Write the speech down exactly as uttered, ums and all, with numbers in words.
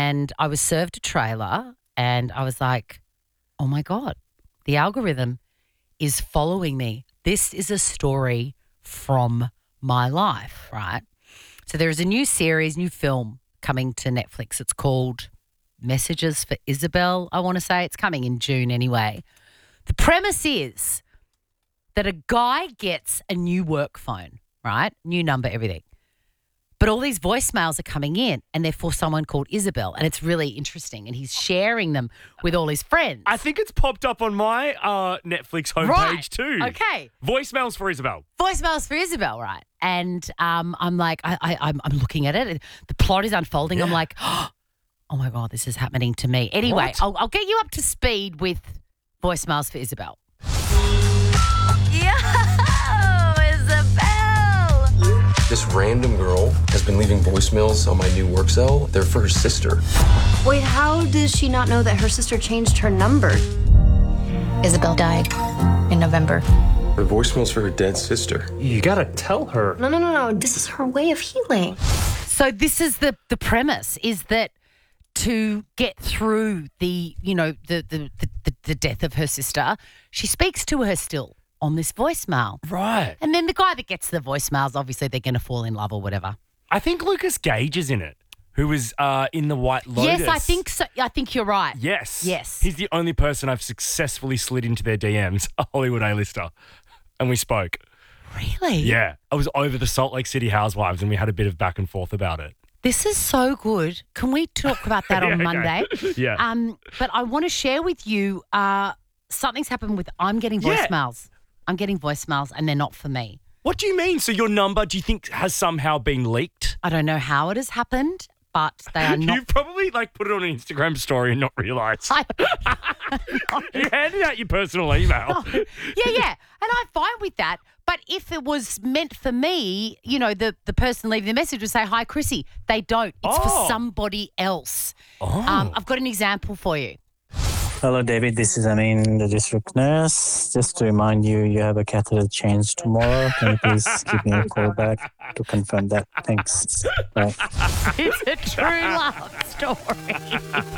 and I was served a trailer and I was like, oh, my God, the algorithm is following me. This is a story from my life, right? So there is a new series, new film coming to Netflix. It's called Messages for Isabel, I want to say. It's coming in June anyway. The premise is that a guy gets a new work phone, right? New number, everything. But all these voicemails are coming in and they're for someone called Isabel, and it's really interesting, and he's sharing them with all his friends. I think it's popped up on my uh, Netflix homepage right. too. Okay. Voicemails for Isabel. Voicemails for Isabel, right? And um, I'm like, I, I, I'm, I'm looking at it. The plot is unfolding. Yeah. I'm like, oh my God, this is happening to me. Anyway, I'll, I'll get you up to speed with Voicemails for Isabel. Yo, Isabel! This random girl has been leaving voicemails on my new work cell. They're for her sister. Wait, how does she not know that her sister changed her number? Isabel died in November. The voicemail's for her dead sister. You gotta tell her. No, no, no, no. This is her way of healing. So this is the, the premise, is that to get through the, you know, the, the, the, the death of her sister, she speaks to her still on this voicemail. Right. And then the guy that gets the voicemails, obviously they're going to fall in love or whatever. I think Lucas Gage is in it, who was uh, in The White Lotus. Yes, I think so. I think you're right. Yes. Yes. He's the only person I've successfully slid into their D Ms, a Hollywood A-lister, and we spoke. Really? Yeah. I was over the Salt Lake City Housewives and we had a bit of back and forth about it. This is so good. Can we talk about that Yeah, on okay. Monday? Yeah. Um, but I want to share with you uh, something's happened with I'm getting Yeah. voicemails. I'm getting voicemails and they're not for me. What do you mean? So your number, do you think, has somehow been leaked? I don't know how it has happened, but they are not. You've probably like put it on an Instagram story and not realised. I, You handed out your personal email. yeah, yeah. And I'm fine with that. But if it was meant for me, you know, the, the person leaving the message would say, hi, Chrissy. They don't. It's Oh. for somebody else. Oh. Um, I've got an example for you. Hello, David. This is Amin, the district nurse. Just to remind you, you have a catheter change tomorrow. Can you please give me a call back to confirm that? Thanks. Bye. It's a true love story.